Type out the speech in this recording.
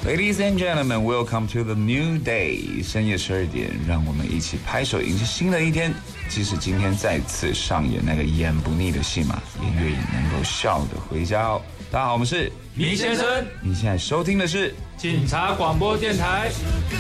Ladies and gentlemen, welcome to the new day. 深夜12点，让我们一起拍手迎接新的一天。即使今天再次上演那个演不腻的戏码，也愿意能够笑得回家哦。大家好，我们是米先生。 你现在收听的是警察广播电台。